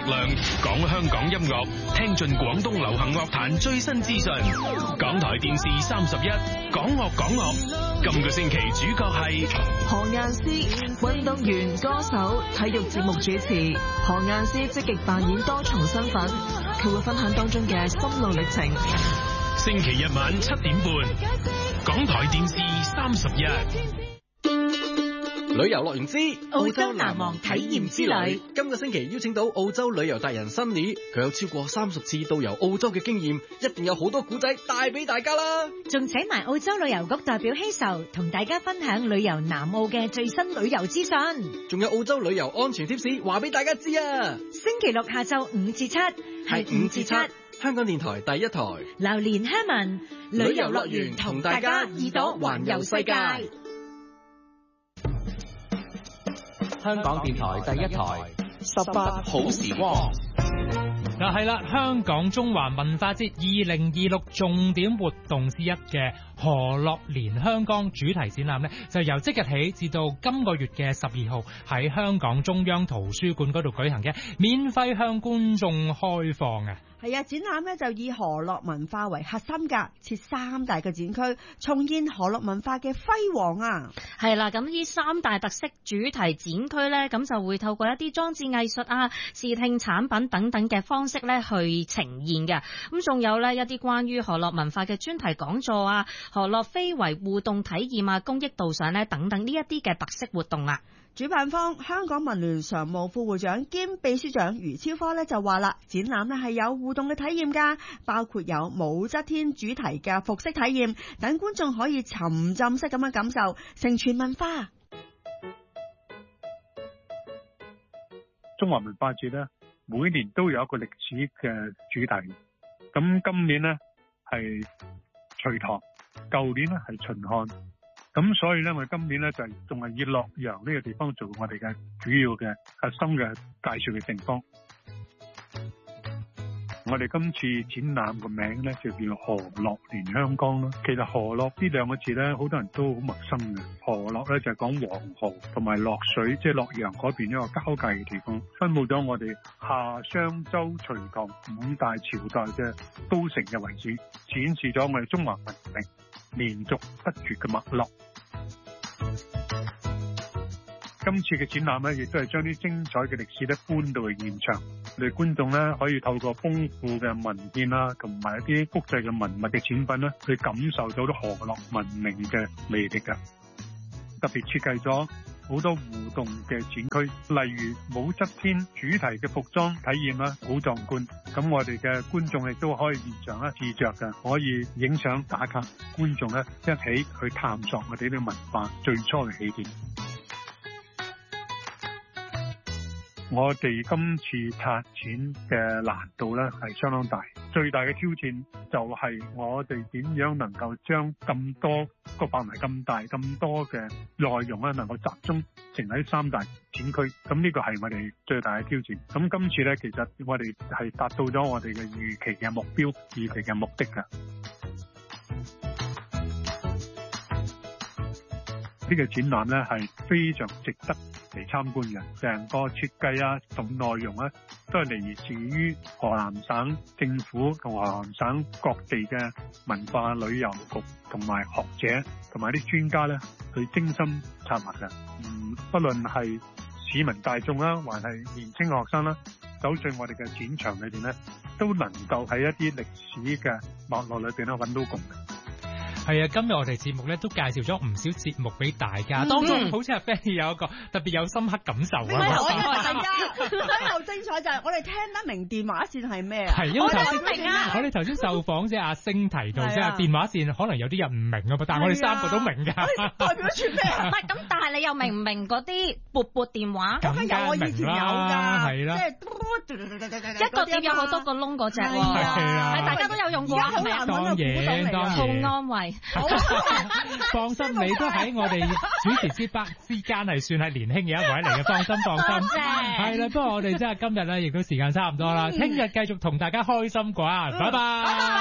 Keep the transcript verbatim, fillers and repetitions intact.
量，講香港音樂，聽盡廣東流行樂壇最新資訊。港台電視三十一，講樂講樂。今個星期主角係何雁詩，運動員、歌手、體育節目主持。何雁詩積極扮演多重身份，佢會分享當中嘅心路歷程。 星期日晚七點半，港台電視三十一。 旅遊樂園之澳洲難忘體驗之旅， 今個星期邀請到澳洲旅遊達人 Sunny，佢有超過三十次導遊澳洲嘅經驗，一定有好多古仔帶俾大家啦。 仲請埋澳洲旅遊局代表希愁同大家分享旅遊南澳嘅最新旅遊資訊， 仲有澳洲旅遊安全貼士話俾大家知啊！ 星期六下晝五至七係五至七， 香港電台第一台榴蓮香文旅遊樂園同大家耳朵環遊世界。 香港電台第一台十八好時光。 嗱係啦，香港中華文化節二零二六重點活動之一嘅何樂蓮香港主題展覽呢，就由即日起至到今個月嘅十二號喺香港中央圖書館嗰度舉行嘅，免費向觀眾開放啊！ 係啊，展覽咧就以何樂文化為核心噶，設三大嘅展區，重現何樂文化嘅輝煌啊！ 係啦，咁呢三大特色主題展區咧，咁就會透過一啲裝置藝術啊、視聽產品等等嘅方式咧去呈現嘅。咁仲有咧一啲關於何樂文化嘅專題講座啊、何樂非遺互動體驗啊、公益導賞咧等等呢一啲嘅特色活動啊。 主辦方香港文聯常務副會長兼秘書長余超科咧就話啦，展覽咧係有互動嘅體驗噶，包括有武則天主題嘅服飾體驗，等觀眾可以沉浸式咁樣感受承傳文化。 中華文化節咧每年都有一個歷史嘅主題，咁今年呢係隋唐，舊年呢係秦漢。咁所以咧，我哋今年咧就係仲係以洛陽呢個地方做我哋嘅主要嘅核心嘅介紹嘅地方。我哋今次展覽個名咧就叫何樂蓮香江啦。其實何樂呢兩個字咧，好多人都好陌生嘅。何樂咧就係講黃河同埋洛水，即係洛陽嗰邊一個交界嘅地方，分佈咗我哋夏商周隋唐五大朝代嘅都城嘅位置，展示咗我哋中華文明連續不絕嘅脈絡。今次嘅展覽咧，亦都係將啲精彩嘅歷史咧搬到去現場，你觀眾咧可以透過豐富嘅文獻啦，同埋一啲複製嘅文物嘅展品咧，去感受到啲何樂文明嘅魅力㗎。特別設計咗好多互動嘅展區，例如武則天主題嘅服裝體驗啦，好壯觀。咁我哋嘅觀眾亦都可以現場咧試着嘅，可以影相打卡，觀眾咧一起去探索我哋呢個文化最初嘅起點。我哋今次策展嘅難度咧係相當大，最大嘅挑戰就係我哋點樣能夠將咁多個範圍咁大、咁多嘅內容咧，能夠集中成喺三大展區。咁呢個係我哋最大嘅挑戰。咁今次咧，其實我哋係達到咗我哋嘅預期嘅目標、預期嘅目的㗎。呢個展覽咧係非常值得嚟參觀嘅，成個設計啊同內容咧都係嚟自於河南省政府同河南省各地嘅文化旅遊局同埋學者同埋啲專家咧去精心策劃嘅。嗯，不論係市民大眾啦，還係年輕學生啦，走進我哋嘅展場裏邊咧，都能夠喺一啲歷史嘅脈絡裏邊咧揾到共鳴。 係啊，今日我哋節目咧都介紹咗唔少節目俾大家，當中好似阿 Fanny 有一個特別有深刻感受啊！ 係我係啊，所以又精彩就係我哋聽得明電話線係咩啊？ 係因為頭先我哋頭先受訪即係阿星提到即係電話線，可能有啲人唔明啊嘛，但係我哋三個都明㗎。 代表住咩啊？ 唔係咁，但係你又明唔明嗰啲撥撥電話？ 咁有我以前有㗎，係啦， 一個碟有好多個窿嗰隻喎，係大家都有用過，係咪啊？ 當然當然， 好安慰。 放心，你都喺我哋主持之班之間係算係年輕嘅一位嚟嘅，放心放心。係啦，不過我哋真係今日咧，亦都時間差唔多啦，聽日繼續同大家開心啩，拜拜。